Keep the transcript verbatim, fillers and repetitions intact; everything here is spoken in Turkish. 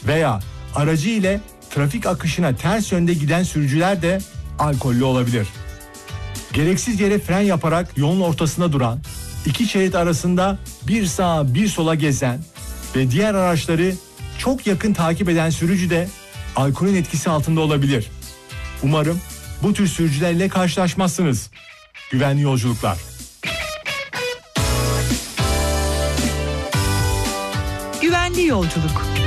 veya aracı ile trafik akışına ters yönde giden sürücüler de alkollü olabilir. Gereksiz yere fren yaparak yolun ortasında duran, iki şerit arasında bir sağa bir sola gezen ve diğer araçları çok yakın takip eden sürücü de alkolün etkisi altında olabilir. Umarım bu tür sürücülerle karşılaşmazsınız. Güvenli yolculuklar. Güvenli yolculuk.